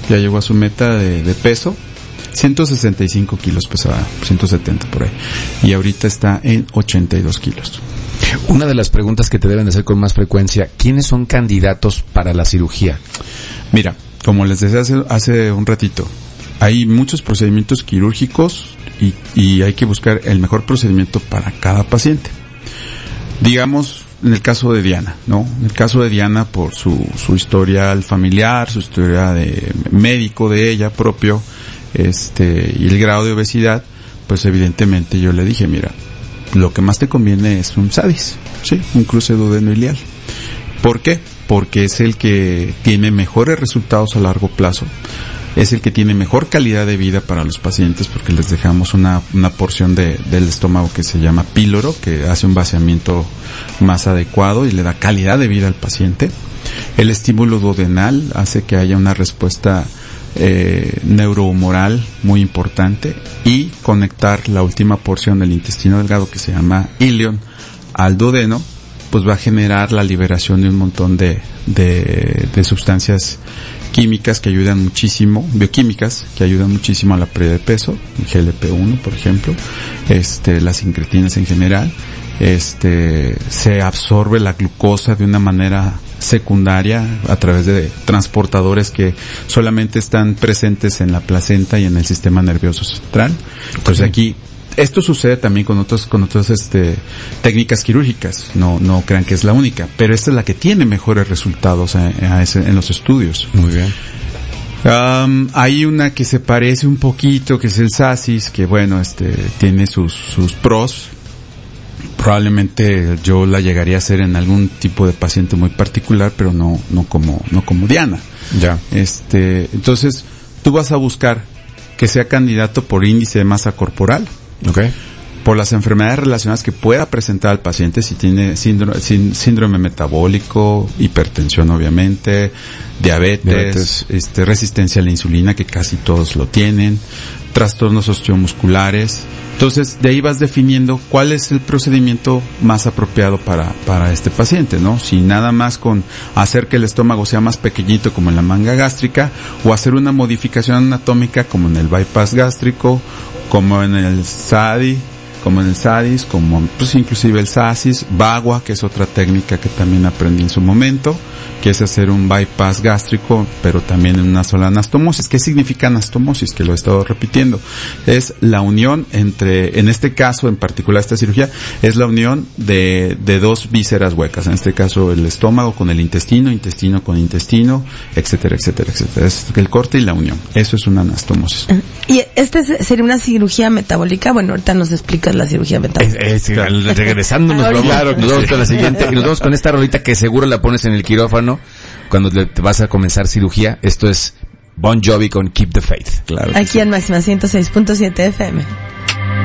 ya llegó a su meta de peso. 165 kilos pesaba, 170 por ahí. Y ahorita está en 82 kilos. Una de las preguntas que te deben hacer con más frecuencia, ¿quiénes son candidatos para la cirugía? Mira, como les decía hace un ratito, hay muchos procedimientos quirúrgicos y hay que buscar el mejor procedimiento para cada paciente. Digamos, en el caso de Diana, ¿no? En el caso de Diana, por su historial familiar, su historia de médico de ella propio, y el grado de obesidad, pues evidentemente yo le dije, mira, lo que más te conviene es un SADIS, ¿sí? Un cruce duodeno-ilial. ¿Por qué? Porque es el que tiene mejores resultados a largo plazo, es el que tiene mejor calidad de vida para los pacientes, porque les dejamos una porción del estómago que se llama píloro, que hace un vaciamiento más adecuado y le da calidad de vida al paciente. El estímulo duodenal hace que haya una respuesta neurohumoral muy importante, y conectar la última porción del intestino delgado, que se llama ilion, al duodeno, pues va a generar la liberación de un montón de sustancias químicas que ayudan muchísimo, bioquímicas que ayudan muchísimo a la pérdida de peso, GLP-1 por ejemplo, las incretinas en general. Se absorbe la glucosa de una manera secundaria a través de transportadores que solamente están presentes en la placenta y en el sistema nervioso central. Entonces aquí esto sucede también con otras técnicas quirúrgicas, no crean que es la única, pero esta es la que tiene mejores resultados en los estudios. Muy bien. Hay una que se parece un poquito, que es el SASIS, que bueno, tiene sus pros. Probablemente yo la llegaría a hacer en algún tipo de paciente muy particular, pero no como Diana. Ya. Entonces, tú vas a buscar que sea candidato por índice de masa corporal. Okay. Por las enfermedades relacionadas que pueda presentar el paciente, si tiene síndrome metabólico, hipertensión obviamente, diabetes. Resistencia a la insulina, que casi todos lo tienen, trastornos osteomusculares. Entonces, de ahí vas definiendo cuál es el procedimiento más apropiado para este paciente, ¿no? Si nada más con hacer que el estómago sea más pequeñito, como en la manga gástrica, o hacer una modificación anatómica, como en el bypass gástrico, como en el SADIS, como pues inclusive el SASIS, VAGUA, que es otra técnica que también aprendí en su momento, que es hacer un bypass gástrico, pero también en una sola anastomosis. ¿Qué significa anastomosis? Que lo he estado repitiendo. Es la unión entre, en este caso en particular esta cirugía, es la unión de dos vísceras huecas. En este caso el estómago con el intestino con intestino, etcétera, etcétera, etcétera. Es el corte y la unión. Eso es una anastomosis. ¿Y sería una cirugía metabólica? Bueno, ahorita nos explicas la cirugía metabólica. Regresando, nos vamos con la siguiente, y nos vamos con esta rolita que seguro la pones en el quirófano cuando te vas a comenzar cirugía. Esto es Bon Jovi con Keep the Faith. Claro. Aquí en Máxima 106.7 FM.